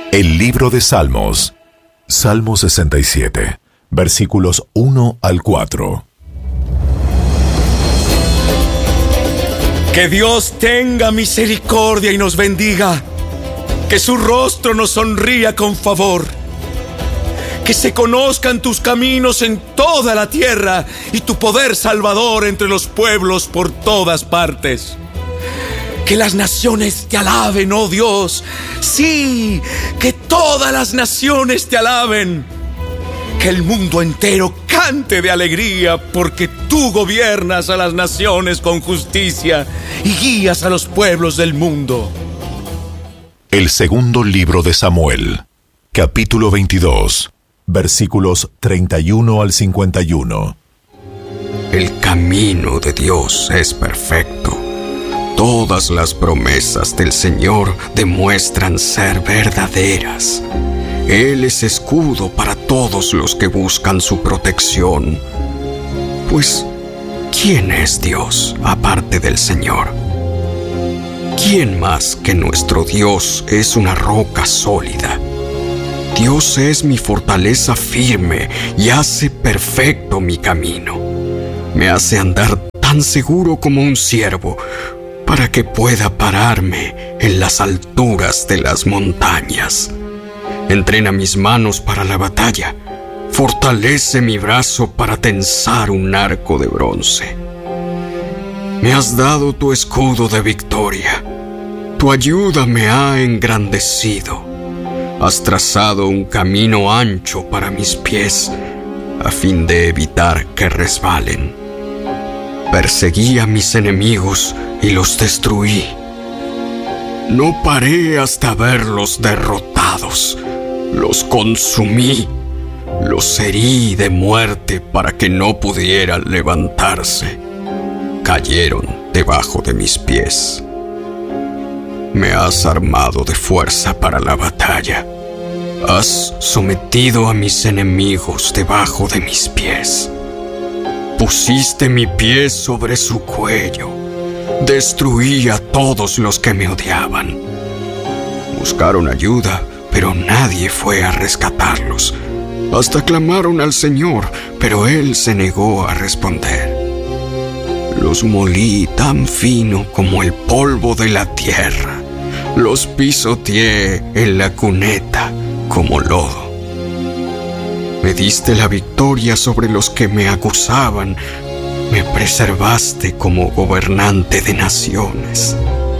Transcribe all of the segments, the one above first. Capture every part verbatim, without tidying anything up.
El libro de Salmos. Salmo sesenta y siete, versículos uno al cuatro. Que Dios tenga misericordia y nos bendiga. Que su rostro nos sonría con favor. Que se conozcan tus caminos en toda la tierra y tu poder salvador entre los pueblos por todas partes. Que las naciones te alaben, oh Dios. Sí, que todas las naciones te alaben. Que el mundo entero cante de alegría, porque tú gobiernas a las naciones con justicia y guías a los pueblos del mundo. El segundo libro de Samuel, capítulo veintidós, versículos treinta y uno al cincuenta y uno. El camino de Dios es perfecto. Todas las promesas del Señor demuestran ser verdaderas. Él es escudo para todos los que buscan su protección. Pues, ¿quién es Dios aparte del Señor? ¿Quién más que nuestro Dios es una roca sólida? Dios es mi fortaleza firme y hace perfecto mi camino. Me hace andar tan seguro como un ciervo, para que pueda pararme en las alturas de las montañas. Entrena mis manos para la batalla. Fortalece mi brazo para tensar un arco de bronce. Me has dado tu escudo de victoria. Tu ayuda me ha engrandecido. Has trazado un camino ancho para mis pies, a fin de evitar que resbalen. Perseguí a mis enemigos y los destruí. No paré hasta verlos derrotados. Los consumí. Los herí de muerte para que no pudieran levantarse. Cayeron debajo de mis pies. Me has armado de fuerza para la batalla. Has sometido a mis enemigos debajo de mis pies. Pusiste mi pie sobre su cuello. Destruí a todos los que me odiaban. Buscaron ayuda, pero nadie fue a rescatarlos. Hasta clamaron al Señor, pero Él se negó a responder. Los molí tan fino como el polvo de la tierra. Los pisoteé en la cuneta como lodo. Me diste la victoria sobre los que me acusaban. Me preservaste como gobernante de naciones.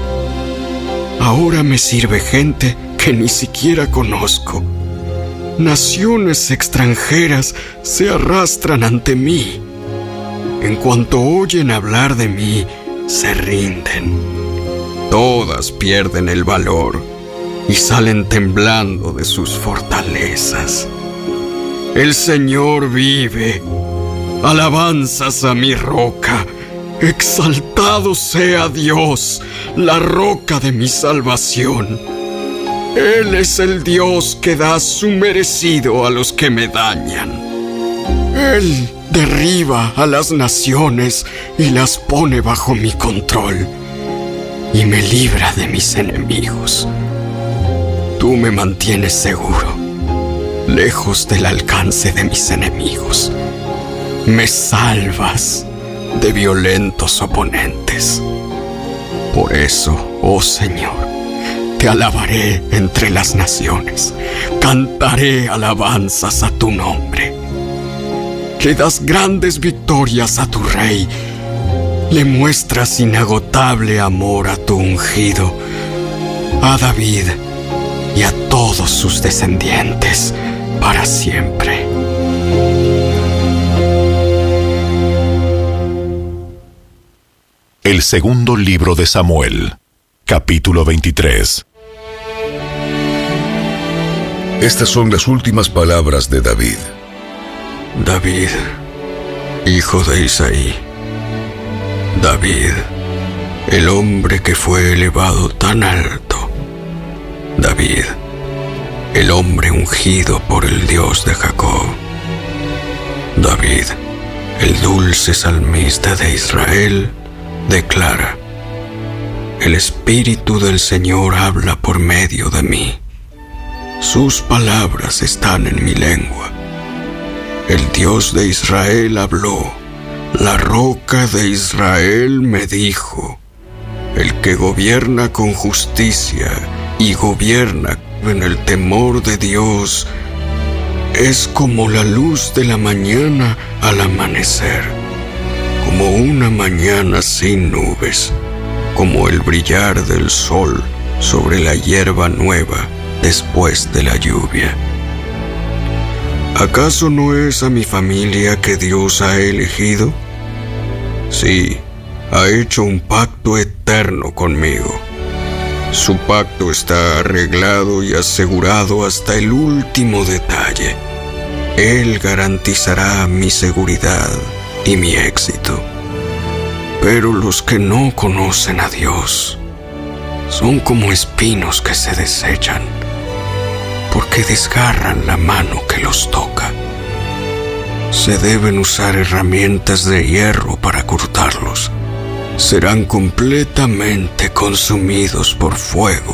Ahora me sirve gente que ni siquiera conozco. Naciones extranjeras se arrastran ante mí. En cuanto oyen hablar de mí, se rinden. Todas pierden el valor y salen temblando de sus fortalezas. El Señor vive. Alabanzas a mi roca. Exaltado sea Dios, la roca de mi salvación. Él es el Dios que da su merecido a los que me dañan. Él derriba a las naciones y las pone bajo mi control, y me libra de mis enemigos. Tú me mantienes seguro, lejos del alcance de mis enemigos. Me salvas de violentos oponentes. Por eso, oh Señor, te alabaré entre las naciones. Cantaré alabanzas a tu nombre. Le das grandes victorias a tu rey. Le muestras inagotable amor a tu ungido, a David y a todos sus descendientes para siempre. El segundo libro de Samuel, capítulo veintitrés. Estas son las últimas palabras de David. David, hijo de Isaí. David, el hombre que fue elevado tan alto. David, el hombre ungido por el Dios de Jacob. David, el dulce salmista de Israel, declara: el Espíritu del Señor habla por medio de mí. Sus palabras están en mi lengua. El Dios de Israel habló. La roca de Israel me dijo: el que gobierna con justicia y gobierna en el temor de Dios es como la luz de la mañana al amanecer, como una mañana sin nubes, como el brillar del sol sobre la hierba nueva después de la lluvia. ¿Acaso no es a mi familia que Dios ha elegido? Sí, ha hecho un pacto eterno conmigo. Su pacto está arreglado y asegurado hasta el último detalle. Él garantizará mi seguridad y mi éxito. Pero los que no conocen a Dios son como espinos que se desechan, porque desgarran la mano que los toca. Se deben usar herramientas de hierro para cortarlos. Serán completamente consumidos por fuego.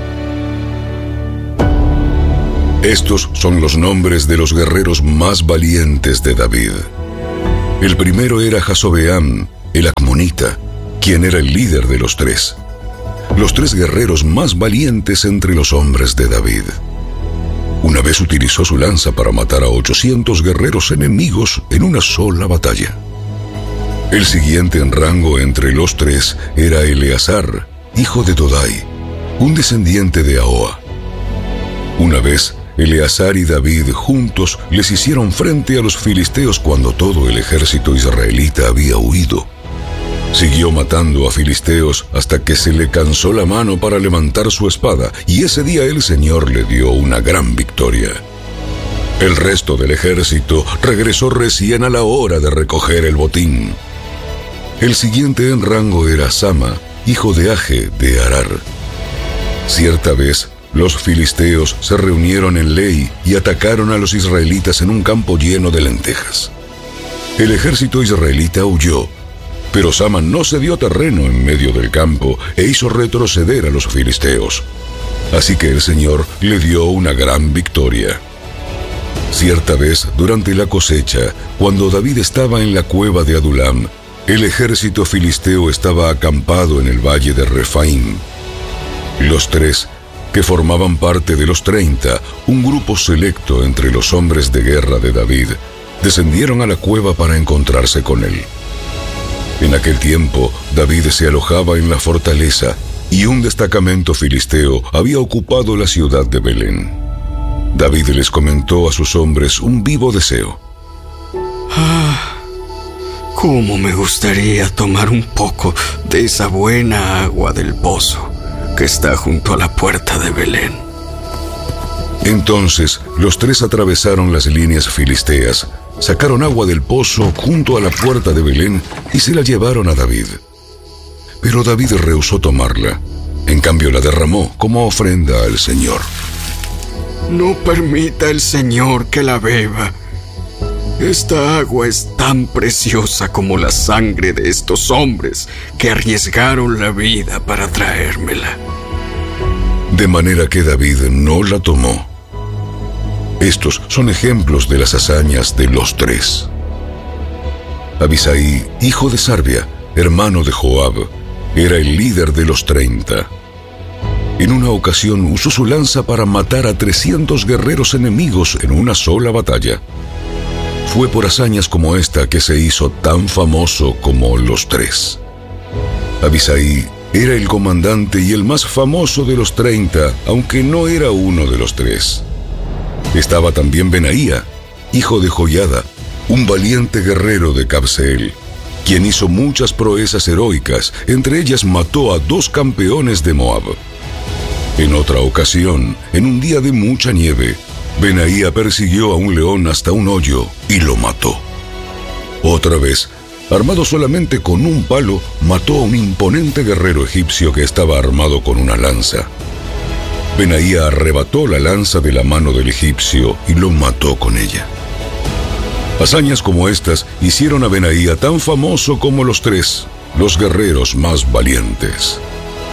Estos son los nombres de los guerreros más valientes de David. El primero era Jasobeam, el acmonita, quien era el líder de los tres. Los tres guerreros más valientes entre los hombres de David. Una vez utilizó su lanza para matar a ochocientos guerreros enemigos en una sola batalla. El siguiente en rango entre los tres era Eleazar, hijo de Dodai, un descendiente de Ahoa. Una vez, Eleazar y David juntos les hicieron frente a los filisteos cuando todo el ejército israelita había huido. Siguió matando a filisteos hasta que se le cansó la mano para levantar su espada, y ese día el Señor le dio una gran victoria. El resto del ejército regresó recién a la hora de recoger el botín. El siguiente en rango era Sama, hijo de Age de Arar. Cierta vez, los filisteos se reunieron en Lei y atacaron a los israelitas en un campo lleno de lentejas. El ejército israelita huyó, pero Sama no se dio terreno en medio del campo e hizo retroceder a los filisteos. Así que el Señor le dio una gran victoria. Cierta vez, durante la cosecha, cuando David estaba en la cueva de Adulam, el ejército filisteo estaba acampado en el valle de Refaim. Los tres, que formaban parte de los treinta, un grupo selecto entre los hombres de guerra de David, descendieron a la cueva para encontrarse con él. En aquel tiempo, David se alojaba en la fortaleza y un destacamento filisteo había ocupado la ciudad de Belén. David les comentó a sus hombres un vivo deseo. Ah, cómo me gustaría tomar un poco de esa buena agua del pozo que está junto a la puerta de Belén. Entonces, los tres atravesaron las líneas filisteas, sacaron agua del pozo junto a la puerta de Belén y se la llevaron a David. Pero David rehusó tomarla. En cambio, la derramó como ofrenda al Señor. No permita el Señor que la beba. Esta agua es tan preciosa como la sangre de estos hombres que arriesgaron la vida para traérmela. De manera que David no la tomó. Estos son ejemplos de las hazañas de los tres. Abisai, hijo de Sarbia, hermano de Joab, era el líder de los treinta. En una ocasión usó su lanza para matar a trescientos guerreros enemigos en una sola batalla. Fue por hazañas como esta que se hizo tan famoso como los tres. Abisai era el comandante y el más famoso de los treinta, aunque no era uno de los tres. Estaba también Benaía, hijo de Joiada, un valiente guerrero de Cabseel, quien hizo muchas proezas heroicas, entre ellas mató a dos campeones de Moab. En otra ocasión, en un día de mucha nieve, Benaía persiguió a un león hasta un hoyo y lo mató. Otra vez, armado solamente con un palo, mató a un imponente guerrero egipcio que estaba armado con una lanza. Benaía arrebató la lanza de la mano del egipcio y lo mató con ella. Hazañas como estas hicieron a Benaía tan famoso como los tres, los guerreros más valientes.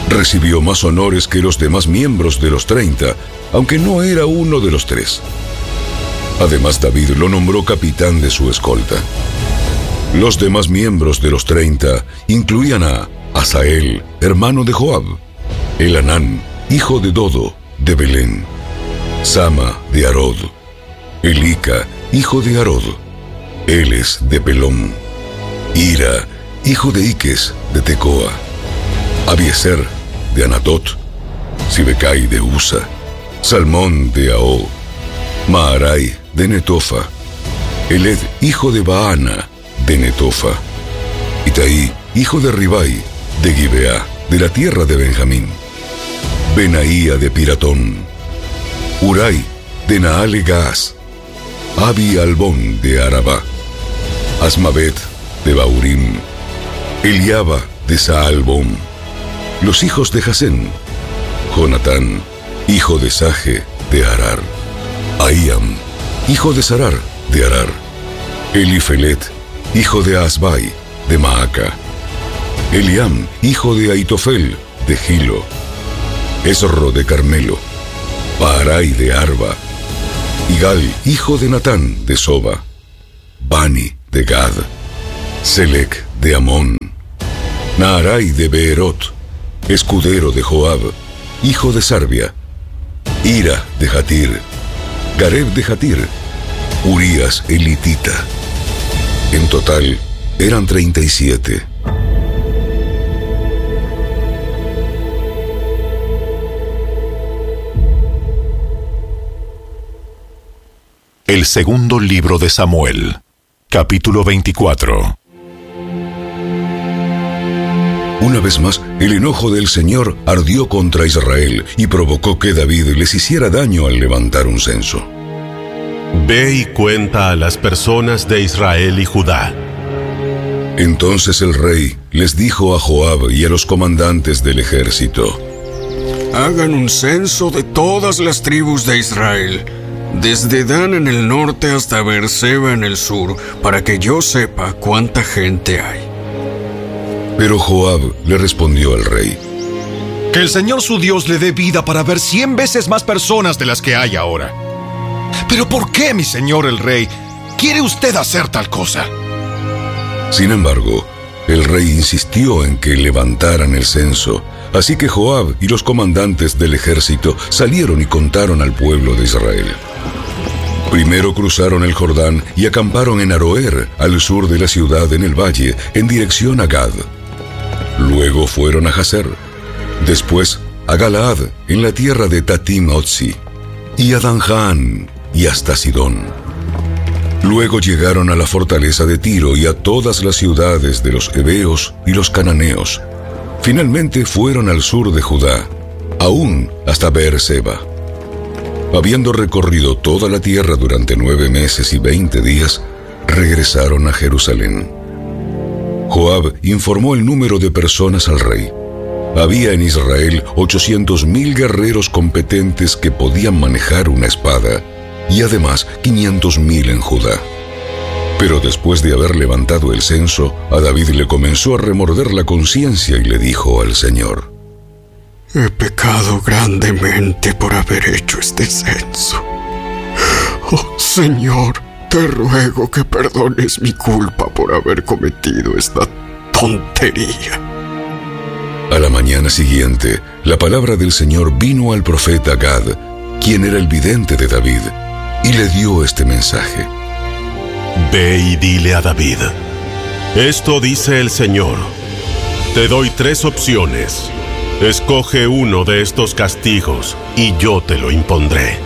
Recibió más honores que los demás miembros de los treinta, aunque no era uno de los tres. Además, David lo nombró capitán de su escolta. Los demás miembros de los treinta incluían a Asael, hermano de Joab, Elanán, hijo de Dodo, de Belén, Sama, de Arod, Elica, hijo de Arod, Eles, de Pelón, Ira, hijo de Iques, de Tecoa, Abiezer, de Anatot, Sibecai, de Usa, Salmón, de Aó, Maarai, de Netofa, Eled, hijo de Baana, de Netofa, Itaí, hijo de Ribai, de Gibeá, de la tierra de Benjamín, Benaía, de Piratón, Urai, de Naale Gaas, Abi Albón, de Araba, Asmavet, de Baurim, Eliaba, de Saalbón, los hijos de Jasén, Jonatán, hijo de Saje, de Arar, Ahíam, hijo de Sarar, de Arar, Elifelet, hijo de Asbai, de Maaca, Eliam, hijo de Aitofel, de Gilo, Esro, de Carmelo, Paarai, de Arba, Igal, hijo de Natán, de Soba, Bani, de Gad, Selec, de Amón, Naarai, de Beerot, escudero de Joab, hijo de Sarbia, Ira, de Jatir, Gareb, de Jatir, Urías, elitita. En total, eran treinta y siete. El segundo libro de Samuel, capítulo veinticuatro. Una vez más, el enojo del Señor ardió contra Israel y provocó que David les hiciera daño al levantar un censo. Ve y cuenta a las personas de Israel y Judá. Entonces el rey les dijo a Joab y a los comandantes del ejército: Hagan un censo de todas las tribus de Israel, desde Dan en el norte hasta Beerseba en el sur, para que yo sepa cuánta gente hay. Pero Joab le respondió al rey: Que el Señor su Dios le dé vida para ver cien veces más personas de las que hay ahora. ¿Pero por qué, mi señor el rey, quiere usted hacer tal cosa? Sin embargo, el rey insistió en que levantaran el censo, así que Joab y los comandantes del ejército salieron y contaron al pueblo de Israel. Primero cruzaron el Jordán y acamparon en Aroer, al sur de la ciudad en el valle, en dirección a Gad. Luego fueron a Jazer, después a Galaad, en la tierra de Tatim Otzi, y a Danjaan, y hasta Sidón. Luego llegaron a la fortaleza de Tiro y a todas las ciudades de los heveos y los cananeos. Finalmente fueron al sur de Judá, aún hasta Beerseba. Habiendo recorrido toda la tierra durante nueve meses y veinte días, regresaron a Jerusalén. Joab informó el número de personas al rey. Había en Israel ochocientos mil guerreros competentes que podían manejar una espada, y además quinientos mil en Judá. Pero después de haber levantado el censo, a David le comenzó a remorder la conciencia y le dijo al Señor: He pecado grandemente por haber hecho este censo. Oh, Señor, te ruego que perdones mi culpa por haber cometido esta tontería. A la mañana siguiente, la palabra del Señor vino al profeta Gad, quien era el vidente de David, y le dio este mensaje: Ve y dile a David: Esto dice el Señor, te doy tres opciones. Escoge uno de estos castigos y yo te lo impondré.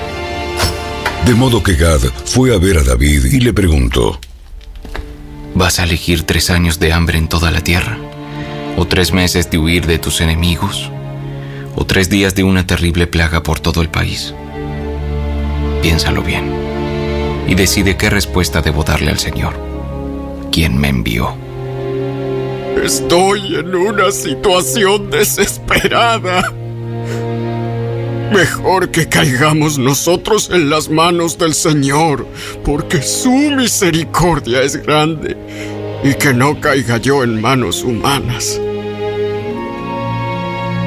De modo que Gad fue a ver a David y le preguntó: ¿Vas a elegir tres años de hambre en toda la tierra? ¿O tres meses de huir de tus enemigos? ¿O tres días de una terrible plaga por todo el país? Piénsalo bien y decide qué respuesta debo darle al Señor, quien me envió. Estoy en una situación desesperada. Mejor que caigamos nosotros en las manos del Señor, porque su misericordia es grande, y que no caiga yo en manos humanas.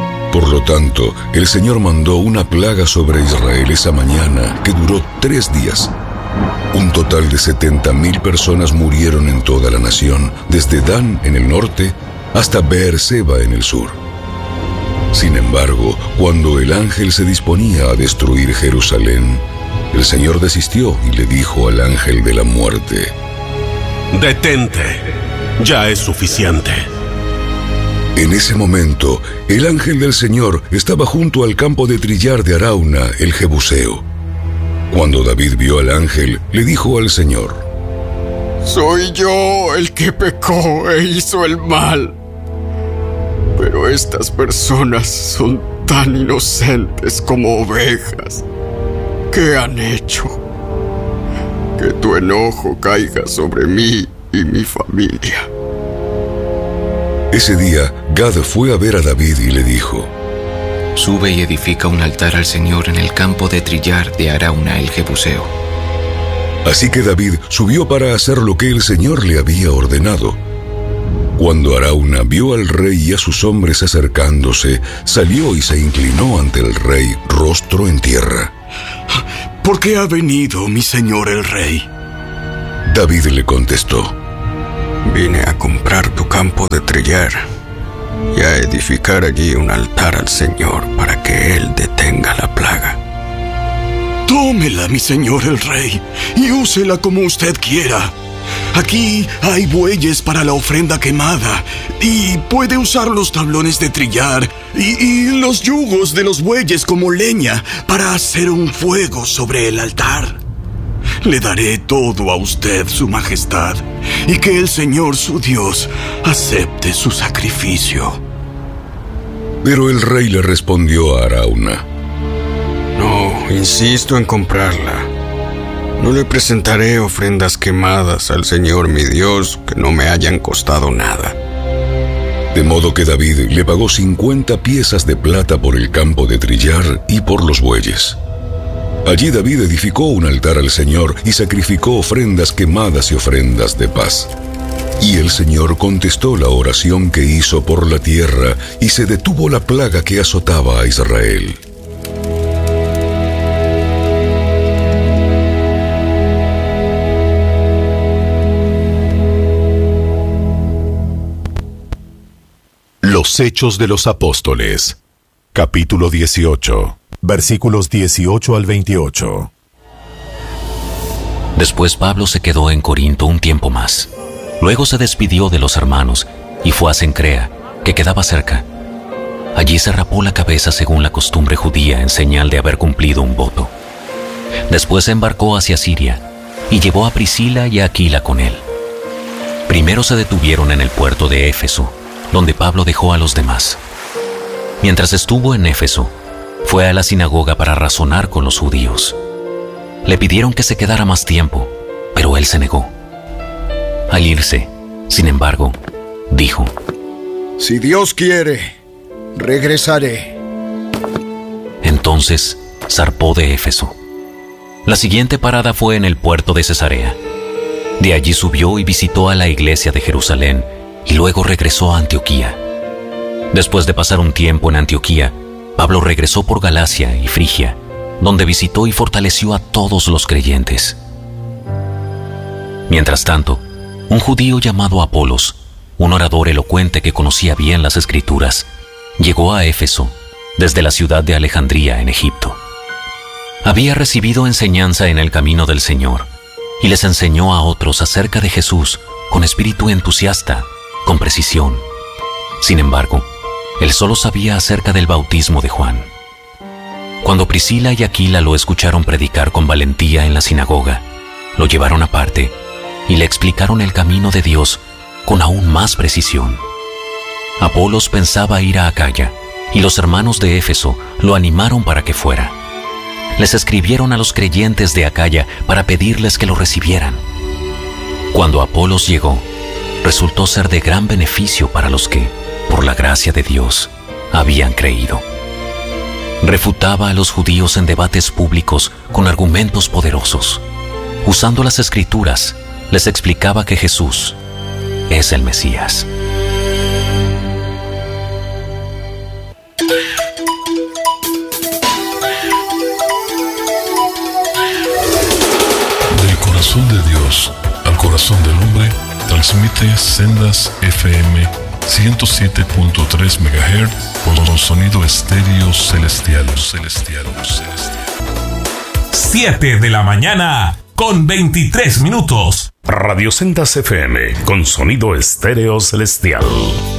lo tanto, el Señor mandó una plaga sobre Israel esa mañana que duró tres días. Un total de setenta mil personas murieron en toda la nación, desde Dan en el norte hasta Beerseba en el sur. Sin embargo, cuando el ángel se disponía a destruir Jerusalén, el Señor desistió y le dijo al ángel de la muerte: «Detente, ya es suficiente». En ese momento, el ángel del Señor estaba junto al campo de trillar de Arauna, el Jebuseo. Cuando David vio al ángel, le dijo al Señor: «Soy yo el que pecó e hizo el mal. Pero estas personas son tan inocentes como ovejas. ¿Qué han hecho? Que tu enojo caiga sobre mí y mi familia». Ese día, Gad fue a ver a David y le dijo: «Sube y edifica un altar al Señor en el campo de trillar de Arauna el Jebuseo». Así que David subió para hacer lo que el Señor le había ordenado. Cuando Arauna vio al rey y a sus hombres acercándose, salió y se inclinó ante el rey, rostro en tierra. «¿Por qué ha venido mi señor el rey?». David le contestó: «Vine a comprar tu campo de trillar y a edificar allí un altar al Señor para que Él detenga la plaga». «Tómela, mi señor el rey, y úsela como usted quiera. Aquí hay bueyes para la ofrenda quemada, y puede usar los tablones de trillar y, y los yugos de los bueyes como leña para hacer un fuego sobre el altar. Le daré todo a usted, su majestad, y que el Señor su Dios acepte su sacrificio». Pero el rey le respondió a Arauna: «No, insisto en comprarla. No le presentaré ofrendas quemadas al Señor mi Dios que no me hayan costado nada». De modo que David le pagó cincuenta piezas de plata por el campo de trillar y por los bueyes. Allí David edificó un altar al Señor y sacrificó ofrendas quemadas y ofrendas de paz. Y el Señor contestó la oración que hizo por la tierra, y se detuvo la plaga que azotaba a Israel. Los Hechos de los Apóstoles, capítulo dieciocho, versículos dieciocho al veintiocho. Después Pablo se quedó en Corinto un tiempo más. Luego se despidió de los hermanos y fue a Cencrea, que quedaba cerca. Allí se rapó la cabeza según la costumbre judía en señal de haber cumplido un voto. Después se embarcó hacia Siria y llevó a Priscila y a Aquila con él. Primero se detuvieron en el puerto de Éfeso, donde Pablo dejó a los demás. Mientras estuvo en Éfeso, fue a la sinagoga para razonar con los judíos. Le pidieron que se quedara más tiempo, pero él se negó. Al irse, sin embargo, dijo: «Si Dios quiere, regresaré». Entonces zarpó de Éfeso. La siguiente parada fue en el puerto de Cesarea. De allí subió y visitó a la iglesia de Jerusalén y luego regresó a Antioquía. Después de pasar un tiempo en Antioquía, Pablo regresó por Galacia y Frigia, donde visitó y fortaleció a todos los creyentes. Mientras tanto, un judío llamado Apolos, un orador elocuente que conocía bien las Escrituras, llegó a Éfeso desde la ciudad de Alejandría en Egipto. Había recibido enseñanza en el camino del Señor y les enseñó a otros acerca de Jesús con espíritu entusiasta, con precisión. Sin embargo, él solo sabía acerca del bautismo de Juan. Cuando Priscila y Aquila lo escucharon predicar con valentía en la sinagoga, lo llevaron aparte y le explicaron el camino de Dios con aún más precisión. Apolos pensaba ir a Acaya, y los hermanos de Éfeso lo animaron para que fuera. Les escribieron a los creyentes de Acaya para pedirles que lo recibieran. Cuando Apolos llegó, resultó ser de gran beneficio para los que, por la gracia de Dios, habían creído. Refutaba a los judíos en debates públicos con argumentos poderosos. Usando las Escrituras, les explicaba que Jesús es el Mesías. Dios al corazón del hombre, transmite Sendas F M ciento siete punto tres megahertz con sonido estéreo celestial, celestial, celestial. siete de la mañana con veintitrés minutos. Radio Sendas F M con sonido estéreo celestial.